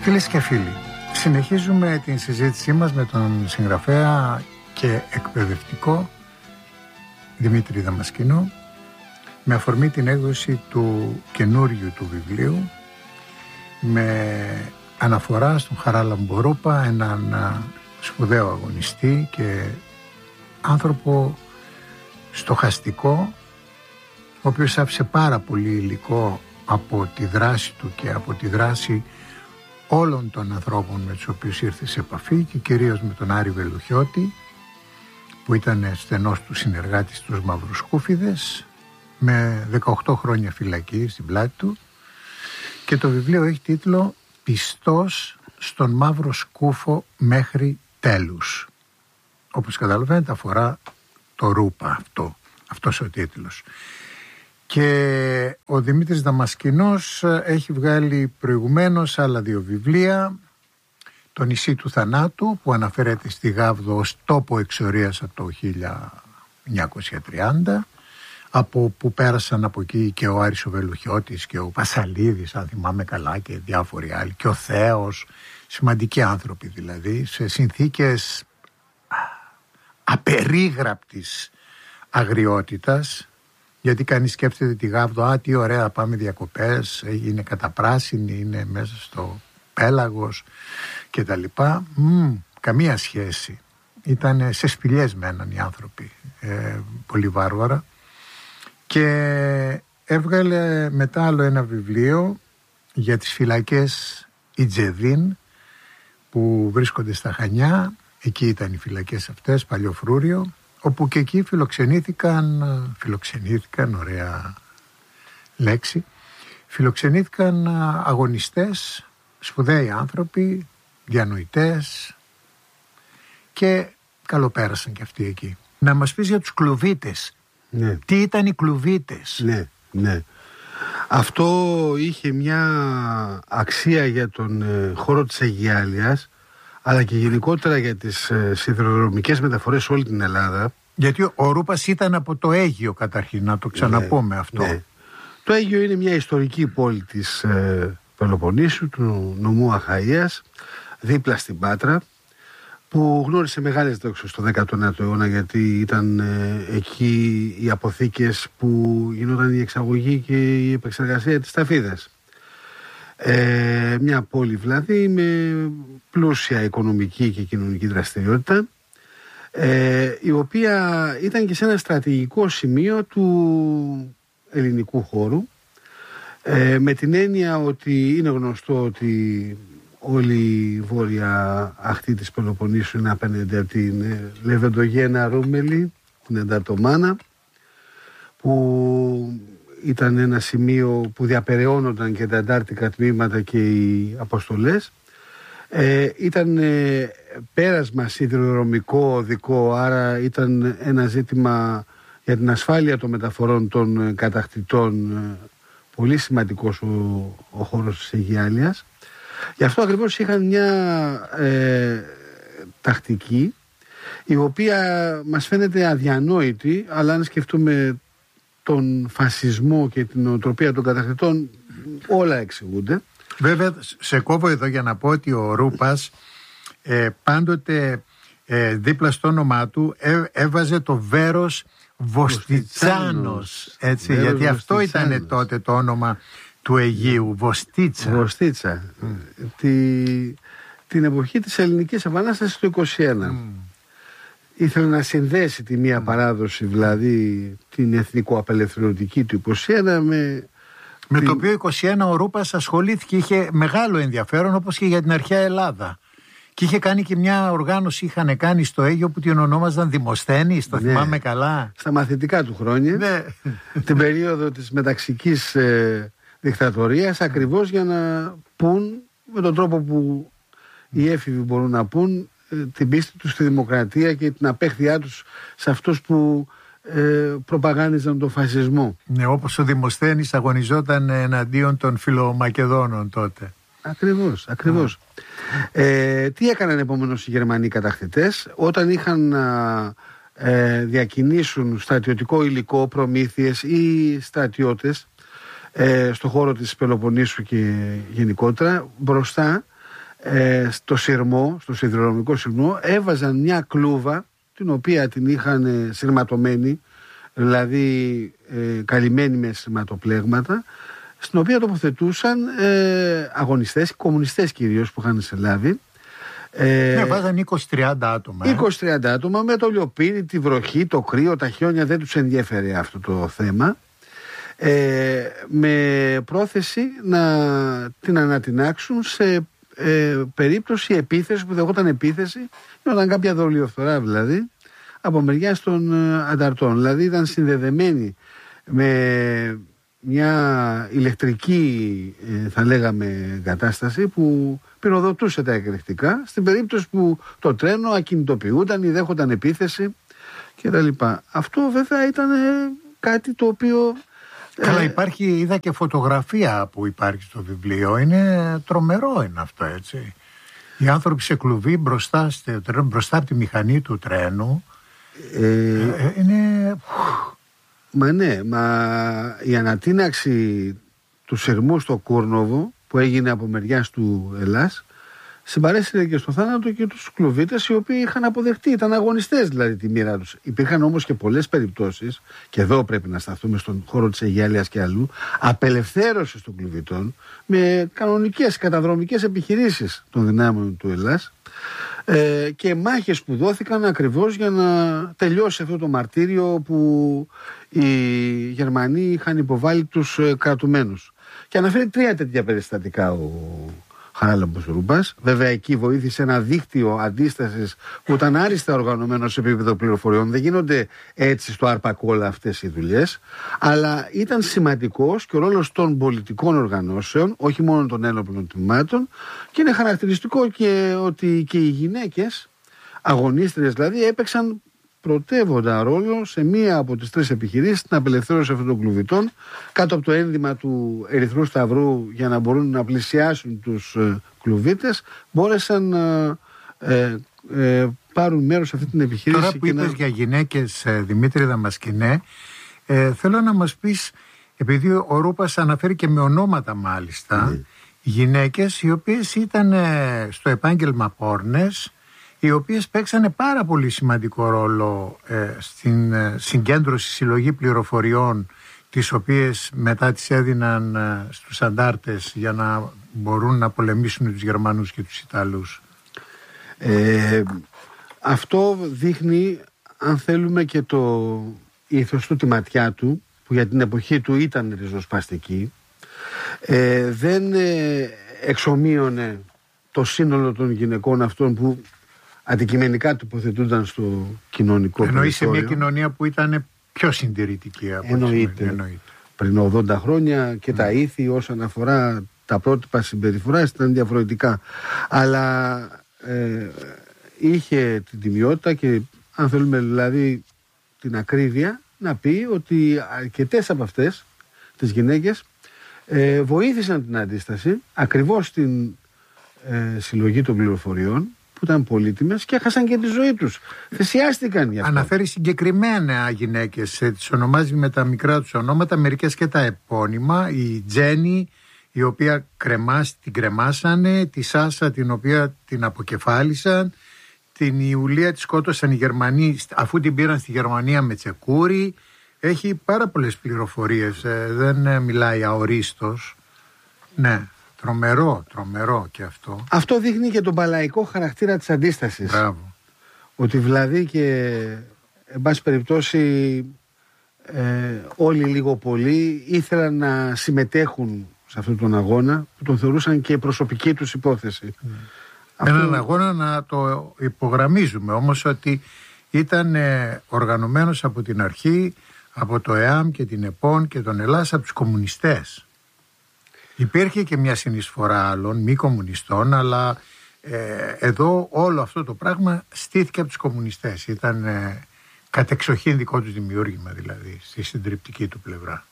Φίλες και φίλοι, συνεχίζουμε την συζήτησή μας με τον συγγραφέα και εκπαιδευτικό Δημήτρη Δαμασκηνό με αφορμή την έκδοση του καινούριου του βιβλίου, με αναφορά στον Χαράλαμπο, έναν σπουδαίο αγωνιστή και άνθρωπο στοχαστικό, ο οποίος άφησε πάρα πολύ υλικό από τη δράση του και από τη δράση όλων των ανθρώπων με τους οποίους ήρθε σε επαφή, και κυρίως με τον Άρη Βελουχιώτη, που ήταν στενός του συνεργάτης στους Μαυροσκούφιδες, με 18 χρόνια φυλακή στην πλάτη του, και το βιβλίο έχει τίτλο «Πιστός στον Μαύρο Σκούφο μέχρι τέλους». Όπως καταλαβαίνετε αφορά το Ρούπα αυτός ο τίτλος. Και ο Δημήτρης Δαμασκηνός έχει βγάλει προηγουμένως άλλα 2 βιβλία, «Το νησί του θανάτου», που αναφέρεται στη Γάβδο ως τόπο εξορίας από το 1930, από που πέρασαν από εκεί και ο Άρης ο Βελουχιώτης και ο Πασαλίδης, αν θυμάμαι καλά, και διάφοροι άλλοι, και ο Θέος, σημαντικοί άνθρωποι δηλαδή, σε συνθήκες απερίγραπτης αγριότητας. Γιατί κανείς σκέφτεται τη Γάβδο, τι ωραία, πάμε διακοπές, είναι καταπράσινη, είναι μέσα στο πέλαγος και τα λοιπά. Καμία σχέση. Ήταν σε σπηλιές μέναν οι άνθρωποι, πολύ βάρβαρα. Και έβγαλε μετά άλλο ένα βιβλίο για τις φυλακές Ιτζεδίν, που βρίσκονται στα Χανιά. Εκεί ήταν οι φυλακές αυτές, παλιό Φρούριο, όπου και εκεί φιλοξενήθηκαν, ωραία λέξη, φιλοξενήθηκαν αγωνιστές, σπουδαίοι άνθρωποι, διανοητές, και καλοπέρασαν και αυτοί εκεί. Να μας πεις για τους κλουβίτες. Ναι. Τι ήταν οι κλουβίτες? Ναι. Αυτό είχε μια αξία για τον χώρο της Αιγιάλειας, αλλά και γενικότερα για τις σιδηροδρομικές μεταφορές σε όλη την Ελλάδα. Γιατί ο Ρούπας ήταν από το Αίγιο καταρχήν, να το ξαναπούμε αυτό. Ναι. Το Αίγιο είναι μια ιστορική πόλη της Πελοποννήσου, του νομού Αχαΐας, δίπλα στην Πάτρα, που γνώρισε μεγάλες δόξες στο 19ο αιώνα, γιατί ήταν εκεί οι αποθήκες που γινόταν η εξαγωγή και η επεξεργασία της ταφίδας. Μια πόλη δηλαδή με πλούσια οικονομική και κοινωνική δραστηριότητα, η οποία ήταν και σε ένα στρατηγικό σημείο του ελληνικού χώρου, με την έννοια ότι είναι γνωστό ότι όλη η βόρεια ακτή της Πελοποννήσου είναι απέναντι από την Λεβεντογένα Ρούμελη, την Εντατομάνα, που ήταν ένα σημείο που διαπεραιώνονταν και τα αντάρτικα τμήματα και οι αποστολές. Ήταν πέρασμα σιδηροδρομικό οδικό, άρα ήταν ένα ζήτημα για την ασφάλεια των μεταφορών των κατακτητών, πολύ σημαντικός ο χώρος της Αιγιάλειας. Γι' αυτό ακριβώς είχαν μια τακτική, η οποία μας φαίνεται αδιανόητη, αλλά αν σκεφτούμε τον φασισμό και την οτροπία των κατακτητών, όλα εξηγούνται. Βέβαια, σε κόβω εδώ για να πω ότι ο Ρούπας πάντοτε δίπλα στο όνομά του έβαζε το Βέρος Βοστιτσάνος, έτσι, Βέρος γιατί αυτό Βοστιτσάνος ήταν τότε το όνομα του Αιγείου, Βοστίτσα. Την εποχή της Ελληνικής Επανάστασης του 1921. Ήθελε να συνδέσει τη μία παράδοση, δηλαδή την εθνικο-απελευθερωτική του 1921 με το οποίο 1921 ο Ρούπας ασχολήθηκε, είχε μεγάλο ενδιαφέρον, όπως και για την αρχαία Ελλάδα. Και είχε κάνει και μια οργάνωση, είχαν κάνει στο Αίγιο, που την ονόμαζαν Δημοσθένης, το θυμάμαι καλά. Στα μαθητικά του χρόνια, την περίοδο της μεταξικής δικτατορίας, ακριβώς για να πούν με τον τρόπο που οι έφηβοι μπορούν να πούν την πίστη τους στη δημοκρατία και την απέχθειά τους σε αυτούς που προπαγάνδιζαν τον φασισμό. Ναι, όπως ο Δημοσθένης αγωνιζόταν εναντίον των Φιλομακεδόνων τότε. Ακριβώς. Τι έκαναν επομένως οι Γερμανοί κατακτητές? Όταν είχαν να διακινήσουν στρατιωτικό υλικό, προμήθειες ή στρατιώτες στο χώρο της Πελοποννήσου και γενικότερα, μπροστά στο σειρμό, στο σιδηροδρομικό σειρμό, έβαζαν μια κλούβα την οποία την είχαν σειρματωμένη, δηλαδή καλυμμένη με σειρματοπλέγματα, στην οποία τοποθετούσαν αγωνιστές, κομμουνιστές κυρίως που είχαν συλλάβει. Ναι, βάζαν 20-30 άτομα. 20-30 άτομα με το λιοπύρι, τη βροχή, το κρύο, τα χιόνια, δεν τους ενδιαφέρει αυτό το θέμα. Με πρόθεση να την ανατινάξουν σε περίπτωση επίθεση που δεχόταν επίθεση, ήταν κάποια δολιοφθορά δηλαδή, από μεριά των ανταρτών. Δηλαδή ήταν συνδεδεμένοι με μια ηλεκτρική, θα λέγαμε, κατάσταση που πυροδοτούσε τα εκρηκτικά στην περίπτωση που το τρένο ακινητοποιούταν ή δέχονταν επίθεση κτλ. Αυτό βέβαια ήταν κάτι το οποίο... Καλά, υπάρχει, είδα και φωτογραφία που υπάρχει στο βιβλίο. Είναι τρομερό είναι αυτό, έτσι. Οι άνθρωποι σε κλουβί μπροστά από τη μηχανή του τρένου. Είναι... Μα ναι, η ανατείναξη του σειρμού στο Κούρνοβο που έγινε από μεριάς του Ελλάς συμπαρέσυρε και στο θάνατο και τους κλουβίτες, οι οποίοι είχαν αποδεχτεί, ήταν αγωνιστές δηλαδή τη μοίρα τους. Υπήρχαν όμως και πολλές περιπτώσεις, και εδώ πρέπει να σταθούμε στον χώρο της Αιγιάλειας και αλλού, απελευθέρωσης των κλουβιτών με κανονικές καταδρομικές επιχειρήσεις των δυνάμεων του Ελλάς και μάχες που δόθηκαν ακριβώς για να τελειώσει αυτό το μαρτύριο που οι Γερμανοί είχαν υποβάλει τους κρατουμένους. Και αναφέρει 3 τέτοια περιστατικά ο Χαράλαμπος Ρούμπας. Βέβαια εκεί βοήθησε ένα δίκτυο αντίστασης που ήταν άριστα οργανωμένο σε επίπεδο πληροφοριών. Δεν γίνονται έτσι στο άρπακο αυτές οι δουλειές. Αλλά ήταν σημαντικός και ο ρόλος των πολιτικών οργανώσεων, όχι μόνο των ένοπλων τμήματων, και είναι χαρακτηριστικό και ότι και οι γυναίκες, αγωνίστριες δηλαδή, έπαιξαν πρωτεύοντα ρόλο σε μία από τις 3 επιχειρήσεις στην απελευθέρωση αυτών των κλουβιτών, κάτω από το ένδυμα του Ερυθρού Σταυρού για να μπορούν να πλησιάσουν τους κλουβίτες, μπόρεσαν να πάρουν μέρος σε αυτή την επιχείρηση. Τώρα που είπες για γυναίκες, Δημήτρη Δαμασκηνέ, θέλω να μας πεις, επειδή ο Ρούπας αναφέρει και με ονόματα μάλιστα, γυναίκες οι οποίες ήταν στο επάγγελμα πόρνες, οι οποίες παίξανε πάρα πολύ σημαντικό ρόλο στην συγκέντρωση, συλλογή πληροφοριών, τις οποίες μετά τις έδιναν στους αντάρτες για να μπορούν να πολεμήσουν τους Γερμανούς και τους Ιταλούς. Αυτό δείχνει, αν θέλουμε, και το ήθος του, τη ματιά του, που για την εποχή του ήταν ριζοσπαστική. Δεν εξομοίωνε το σύνολο των γυναικών αυτών που αντικειμενικά τοποθετούνταν στο κοινωνικό περιθώριο. Εννοεί σε μια κοινωνία που ήταν πιο συντηρητική από εννοείται. Πριν 80 χρόνια και τα ήθη όσον αφορά τα πρότυπα συμπεριφοράς ήταν διαφορετικά. Αλλά είχε την τιμιότητα και, αν θέλουμε δηλαδή την ακρίβεια, να πει ότι αρκετές από αυτές τις γυναίκες βοήθησαν την αντίσταση ακριβώς στην συλλογή των πληροφοριών, που ήταν πολύτιμες, και έχασαν και τη ζωή τους. Θυσιάστηκαν γι' αυτό. Αναφέρει συγκεκριμένα γυναίκες, τις ονομάζει με τα μικρά τους ονόματα, μερικές και τα επώνυμα. Η Τζένι, η οποία την κρεμάσανε, τη Σάσα, την οποία την αποκεφάλισαν, την Ιουλία τη σκότωσαν οι Γερμανοί αφού την πήραν στη Γερμανία με τσεκούρι. Έχει πάρα πολλές πληροφορίες, δεν μιλάει αορίστος. Ναι. Τρομερό και αυτό. Αυτό δείχνει και τον παλαϊκό χαρακτήρα της αντίστασης. Μπράβο. Ότι δηλαδή και, εν πάση περιπτώσει, όλοι λίγο πολύ ήθελαν να συμμετέχουν σε αυτόν τον αγώνα, που τον θεωρούσαν και προσωπική τους υπόθεση. Έναν αγώνα, να το υπογραμμίζουμε όμως, ότι ήταν οργανωμένος από την αρχή, από το ΕΑΜ και την ΕΠΟΝ και τον Ελλάς, από τους κομμουνιστές. Υπήρχε και μια συνεισφορά άλλων μη κομμουνιστών, αλλά εδώ όλο αυτό το πράγμα στήθηκε από τους κομμουνιστές. Ήταν κατεξοχήν δικό τους δημιούργημα, δηλαδή, στη συντριπτική του πλευρά.